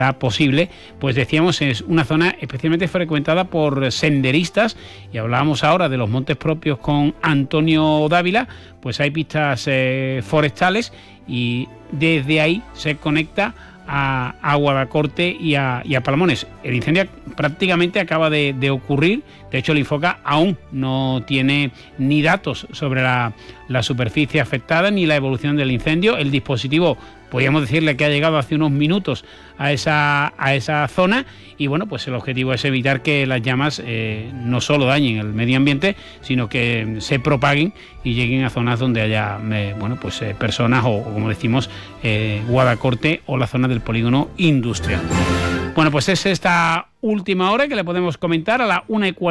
posible, pues decíamos es una zona especialmente frecuentada por senderistas, y hablábamos ahora de los montes propios con Antonio Dávila. Pues hay pistas forestales y desde ahí se conecta a Guadacorte y a Palamones. El incendio prácticamente acaba de ocurrir. De hecho, el Infoca aún no tiene ni datos sobre la superficie afectada ni la evolución del incendio. El dispositivo, podríamos decirle que ha llegado hace unos minutos a esa zona, y bueno, pues el objetivo es evitar que las llamas no solo dañen el medio ambiente, sino que se propaguen y lleguen a zonas donde haya personas o como decimos, Guadacorte o la zona del polígono industrial. Bueno, pues es esta última hora que le podemos comentar a la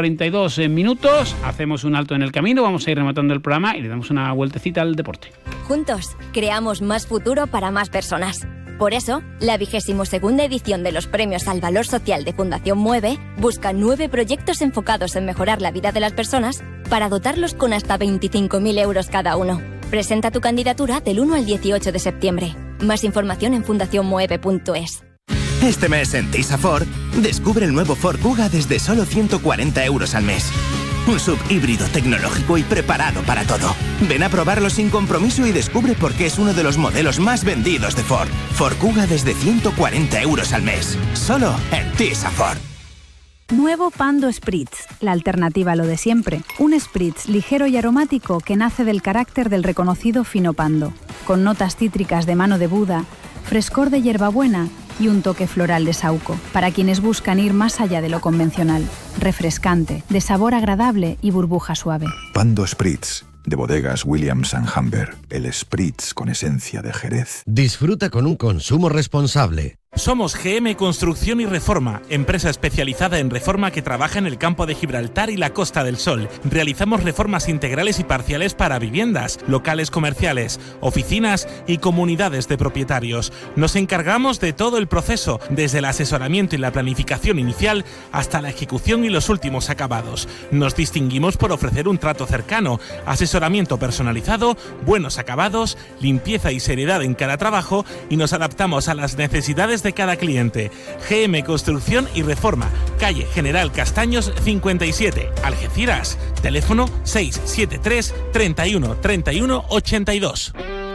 1:42. Hacemos un alto en el camino, vamos a ir rematando el programa y le damos una vueltecita al deporte. Juntos, creamos más futuro para más personas. Por eso, la 22ª edición de los Premios al Valor Social de Fundación Mueve busca 9 proyectos enfocados en mejorar la vida de las personas para dotarlos con hasta 25.000 euros cada uno. Presenta tu candidatura del 1 al 18 de septiembre. Más información en fundacionmueve.es. Este mes en Tisa Ford, descubre el nuevo Ford Kuga desde solo 140 euros al mes. Un sub híbrido tecnológico y preparado para todo. Ven a probarlo sin compromiso y descubre por qué es uno de los modelos más vendidos de Ford. Ford Kuga desde 140 euros al mes. Solo en Tisa Ford. Nuevo Pando Spritz, la alternativa a lo de siempre. Un Spritz ligero y aromático que nace del carácter del reconocido fino Pando. Con notas cítricas de mano de Buda, frescor de hierbabuena y un toque floral de saúco, para quienes buscan ir más allá de lo convencional. Refrescante, de sabor agradable y burbuja suave. Pando Spritz, de bodegas Williams & Humber. El Spritz con esencia de Jerez. Disfruta con un consumo responsable. Somos GM Construcción y Reforma, empresa especializada en reforma que trabaja en el campo de Gibraltar y la Costa del Sol. Realizamos reformas integrales y parciales para viviendas, locales comerciales, oficinas y comunidades de propietarios. Nos encargamos de todo el proceso, desde el asesoramiento y la planificación inicial hasta la ejecución y los últimos acabados. Nos distinguimos por ofrecer un trato cercano, asesoramiento personalizado, buenos acabados, limpieza y seriedad en cada trabajo, y nos adaptamos a las necesidades de cada cliente. GM Construcción y Reforma, calle General Castaños 57, Algeciras. Teléfono 673 31 31 82.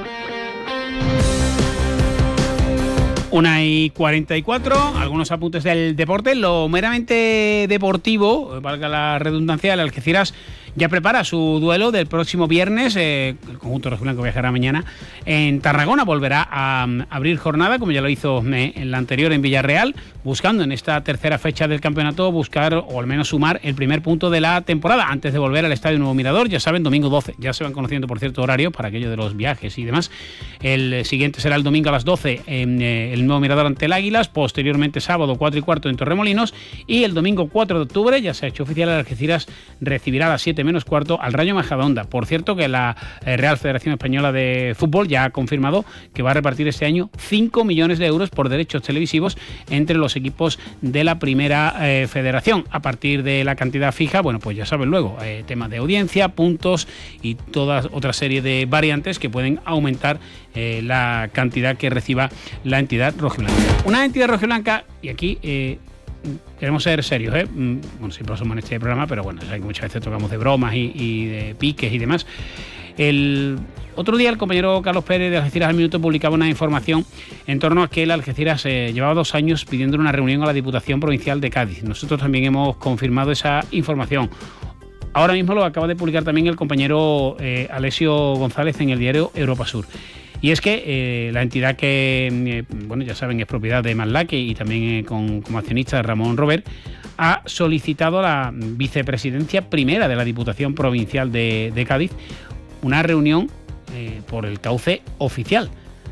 1:44, algunos apuntes del deporte. Lo meramente deportivo, valga la redundancia, el Algeciras ya prepara su duelo del próximo viernes. El conjunto rojiblanco viajará mañana en Tarragona, volverá a abrir jornada, como ya lo hizo en la anterior en Villarreal, buscando en esta tercera fecha del campeonato buscar o al menos sumar el primer punto de la temporada antes de volver al Estadio Nuevo Mirador. Ya saben, domingo 12, ya se van conociendo por cierto horarios para aquello de los viajes y demás. El siguiente será el domingo a las 12 en el Nuevo Mirador ante el Águilas, posteriormente sábado 4:15 en Torremolinos, y el domingo 4 de octubre, ya se ha hecho oficial, el Algeciras recibirá a las 7:15 al Rayo Majadahonda. Por cierto, que la Real Federación Española de Fútbol ya ha confirmado que va a repartir este año 5 millones de euros por derechos televisivos entre los equipos de la primera federación. A partir de la cantidad fija, bueno, pues ya saben luego, temas de audiencia, puntos y toda otra serie de variantes que pueden aumentar la cantidad que reciba la entidad rojiblanca. Una entidad rojiblanca, y aquí queremos ser serios, bueno, siempre somos en este programa, pero bueno, que muchas veces tocamos de bromas y de piques y demás. El otro día el compañero Carlos Pérez de Algeciras al Minuto publicaba una información en torno a que el Algeciras llevaba 2 años pidiendo una reunión a la Diputación Provincial de Cádiz. Nosotros también hemos confirmado esa información. Ahora mismo lo acaba de publicar también el compañero Alessio González en el diario Europa Sur. Y es que la entidad que, bueno, ya saben, es propiedad de Manlaque y también como accionista de Ramón Robert, ha solicitado a la vicepresidencia primera de la Diputación Provincial de Cádiz una reunión por el cauce oficial.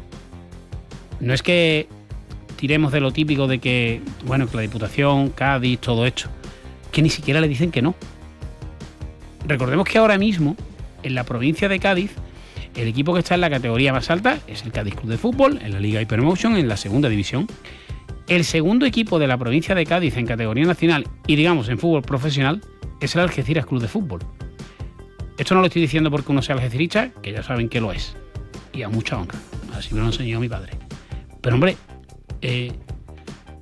No es que tiremos de lo típico de que, bueno, que la Diputación, Cádiz, todo hecho, que ni siquiera le dicen que no. Recordemos que ahora mismo, en la provincia de Cádiz, el equipo que está en la categoría más alta es el Cádiz Club de Fútbol, en la Liga Hypermotion, en la segunda división. El segundo equipo de la provincia de Cádiz en categoría nacional y, digamos, en fútbol profesional, es el Algeciras Club de Fútbol. Esto no lo estoy diciendo porque uno sea algecirista, que ya saben que lo es. Y a mucha honra. Así me lo enseñó mi padre. Pero, hombre,